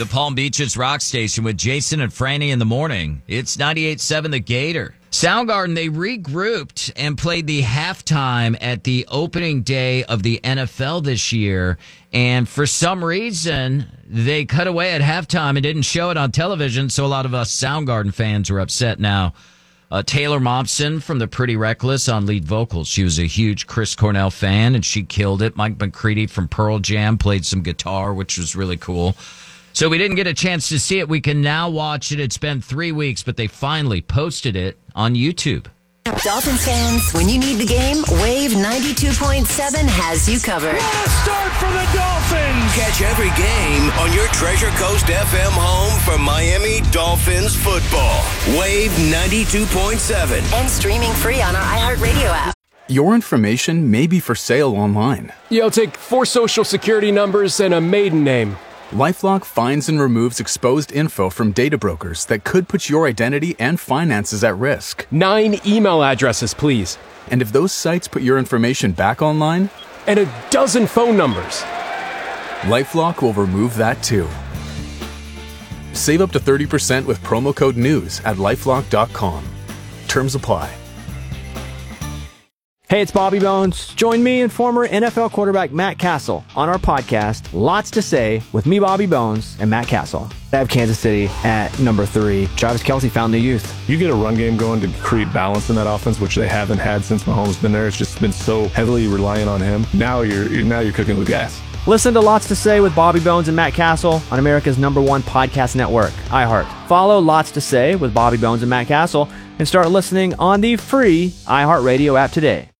The Palm Beaches Rock Station with Jason and Franny in the morning. It's 98.7 The Gator. Soundgarden, they regrouped and played the halftime at the opening day of the NFL this year. And for some reason, they cut away at halftime and didn't show it on television. So a lot of us Soundgarden fans were upset now. Taylor Momsen from the Pretty Reckless on lead vocals. She was a huge Chris Cornell fan, and she killed it. Mike McCready from Pearl Jam played some guitar, which was really cool. So we didn't get a chance to see it. We can now watch it. It's been 3 weeks, but they finally posted it on YouTube. Dolphins fans, when you need the game, Wave 92.7 has you covered. What a start for the Dolphins! Catch every game on your Treasure Coast FM home for Miami Dolphins football. Wave 92.7. And streaming free on our iHeartRadio app. Your information may be for sale online. Yo, take 4 social security numbers and a maiden name. LifeLock finds and removes exposed info from data brokers that could put your identity and finances at risk. 9 email addresses, please. And if those sites put your information back online? And a dozen phone numbers. LifeLock will remove that too. Save up to 30% with promo code NEWS at LifeLock.com. Terms apply. Hey, it's Bobby Bones. Join me and former NFL quarterback Matt Castle on our podcast, Lots to Say, with me, Bobby Bones, and Matt Castle. I have Kansas City at number 3. Travis Kelce found the youth. You get a run game going to create balance in that offense, which they haven't had since Mahomes has been there. It's just been so heavily reliant on him. Now you're cooking with gas. Listen to Lots to Say with Bobby Bones and Matt Castle on America's #1 podcast network, iHeart. Follow Lots to Say with Bobby Bones and Matt Castle and start listening on the free iHeartRadio app today.